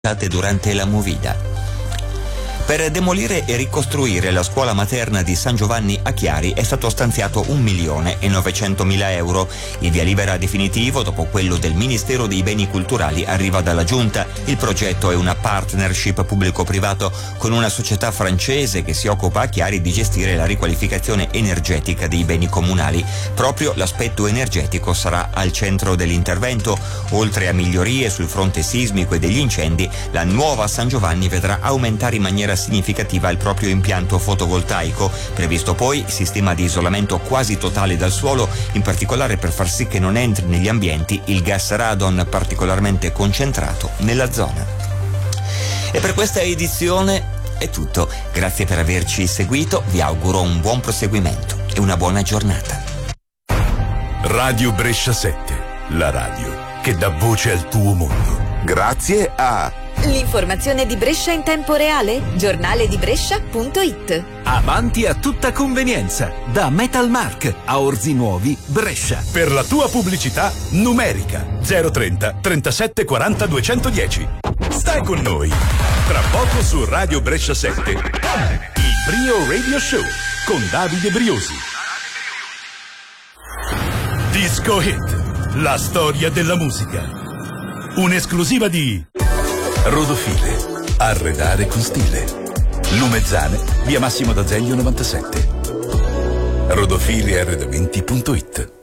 durante la movida. Per demolire e ricostruire la scuola materna di San Giovanni a Chiari è stato stanziato 1.900.000 euro. Il via libera definitivo, dopo quello del Ministero dei Beni Culturali, arriva dalla Giunta. Il progetto è una partnership pubblico-privato con una società francese che si occupa a Chiari di gestire la riqualificazione energetica dei beni comunali. Proprio l'aspetto energetico sarà al centro dell'intervento. Oltre a migliorie sul fronte sismico e degli incendi, la nuova San Giovanni vedrà aumentare in maniera significativa il proprio impianto fotovoltaico. Previsto poi sistema di isolamento quasi totale dal suolo, in particolare per far sì che non entri negli ambienti il gas radon particolarmente concentrato nella zona. E per questa edizione è tutto. Grazie per averci seguito, vi auguro un buon proseguimento e una buona giornata. Radio Brescia 7, la radio che dà voce al tuo mondo. Grazie a l'informazione di Brescia in tempo reale? Giornaledibrescia.it. Avanti a tutta convenienza, da Metalmark a Orzi Nuovi, Brescia. Per la tua pubblicità numerica 030 37 40 210. Stai con noi. Tra poco su Radio Brescia 7, il Brio Radio Show con Davide Briosi. Disco Hit, la storia della musica. Un'esclusiva di Rodofile, arredare con stile. Lumezzane, via Massimo d'Azeglio 97. Rodofiliarredamenti.it.